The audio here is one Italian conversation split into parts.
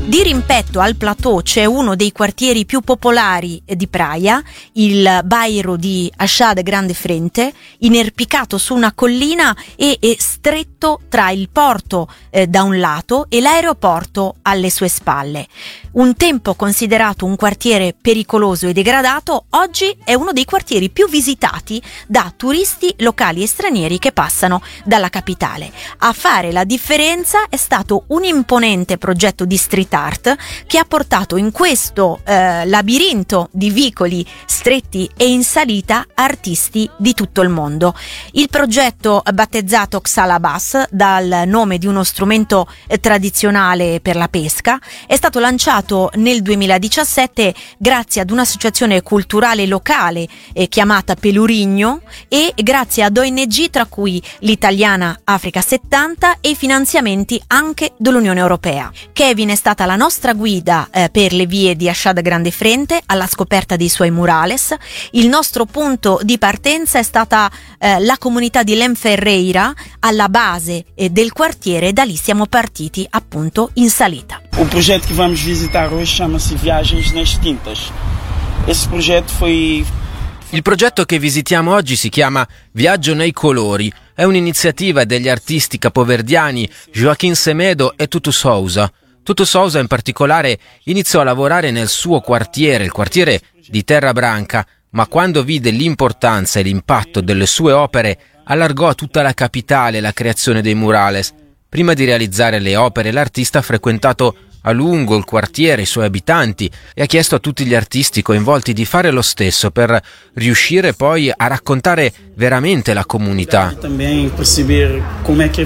Dirimpetto al plateau c'è uno dei quartieri più popolari di Praia, il Bairro di Achá Grande Frente, inerpicato su una collina e stretto tra il porto da un lato e l'aeroporto alle sue spalle. Un tempo considerato un quartiere pericoloso e degradato, oggi è uno dei quartieri più visitati da turisti locali e stranieri che passano dalla capitale. A fare la differenza è stato un imponente progetto di street art che ha portato in questo labirinto di vicoli stretti e in salita artisti di tutto il mondo. Il progetto, battezzato Xalabas dal nome di uno strumento tradizionale per la pesca, è stato lanciato nel 2017 grazie ad un'associazione culturale locale chiamata Pelurigno e grazie ad ONG tra cui l'italiana Africa 70 e finanziamenti anche dell'Unione Europea. Kevin è stata la nostra guida per le vie di Achá Grande Frente alla scoperta dei suoi murales. Il nostro punto di partenza è stata la comunità di Lenferreira alla base del quartiere e da lì siamo partiti appunto in salita. O progetto que vamos visitar hoje chama-se Viagens nas Tintas. Esse progetto foi... Il progetto che visitiamo oggi si chiama Viaggio nei colori. È un'iniziativa degli artisti capoverdiani Joaquim Semedo e Tutu Souza. Tutu Souza in particolare iniziò a lavorare nel suo quartiere, il quartiere di Terra Branca, ma quando vide l'importanza e l'impatto delle sue opere allargò a tutta la capitale la creazione dei murales. Prima di realizzare le opere l'artista ha frequentato a lungo il quartiere, i suoi abitanti e ha chiesto a tutti gli artisti coinvolti di fare lo stesso per riuscire poi a raccontare veramente la comunità. Também perceber como é que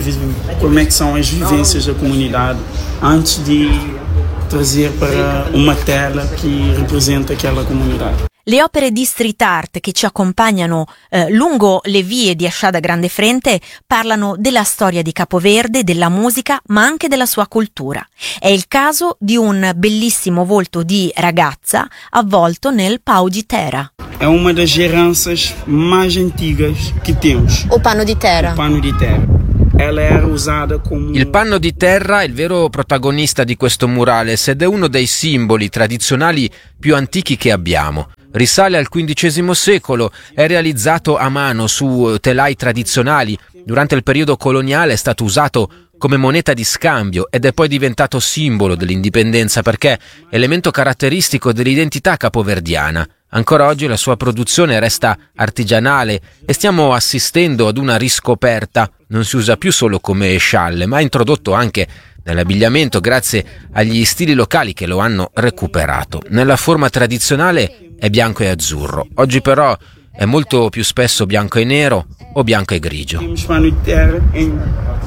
são as vivências da comunidade antes de trazer para uma tela que representa aquela comunidade. Le opere di street art che ci accompagnano lungo le vie di Achá Grande Frente parlano della storia di Capoverde, della musica, ma anche della sua cultura. È il caso di un bellissimo volto di ragazza avvolto nel pau di terra. É uma das heranças mais antigas que temos. O panno di terra. O panno di terra. Ela era usata come... Il panno di terra è il vero protagonista di questo murales ed è uno dei simboli tradizionali più antichi che abbiamo. Risale al XV secolo, è realizzato a mano su telai tradizionali. Durante il periodo coloniale è stato usato come moneta di scambio ed è poi diventato simbolo dell'indipendenza perché è elemento caratteristico dell'identità capoverdiana. Ancora oggi la sua produzione resta artigianale e stiamo assistendo ad una riscoperta. Non si usa più solo come scialle, ma è introdotto anche nell'abbigliamento grazie agli stili locali che lo hanno recuperato. Nella forma tradizionale è bianco e azzurro, oggi però è molto più spesso bianco e nero o bianco e grigio. Panno di terra in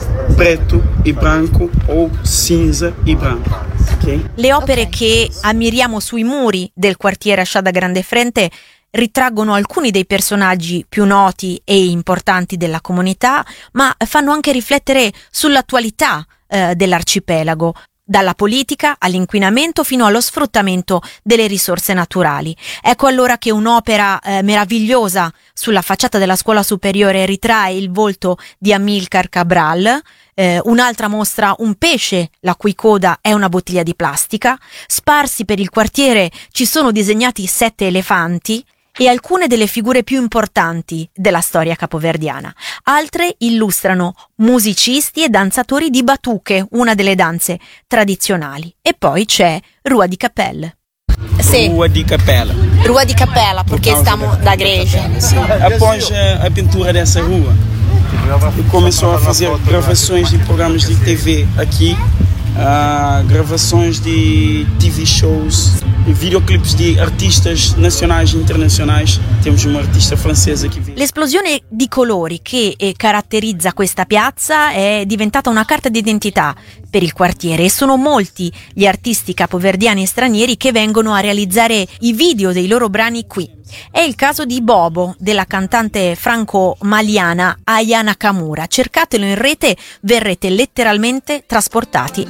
preto e branco o cinza e branco. Okay? Le opere che ammiriamo sui muri del quartiere Achá Grande Frente ritraggono alcuni dei personaggi più noti e importanti della comunità, ma fanno anche riflettere sull'attualità dell'arcipelago, dalla politica all'inquinamento fino allo sfruttamento delle risorse naturali. Ecco allora che un'opera meravigliosa sulla facciata della scuola superiore ritrae il volto di Amílcar Cabral, un'altra mostra un pesce la cui coda è una bottiglia di plastica. Sparsi per il quartiere ci sono disegnati 7 elefanti e alcune delle figure più importanti della storia capoverdiana. Altre illustrano musicisti e danzatori di batuque, una delle danze tradizionali. E poi c'è Rua di Capelle. Sì. Rua di Capella. Rua di Capella, perché stiamo da Grecia. Após a pintura dessa rua, começou a fazer gravações de programas de TV aqui, gravações de TV shows, videoclips di artistas nazionali e internazionali. Temos uma artista francese che vive. L'esplosione di colori che caratterizza questa piazza è diventata una carta d'identità per il quartiere e sono molti gli artisti capoverdiani e stranieri che vengono a realizzare i video dei loro brani qui. È il caso di Bobo, della cantante franco-maliana Aya Nakamura. Cercatelo in rete, verrete letteralmente trasportati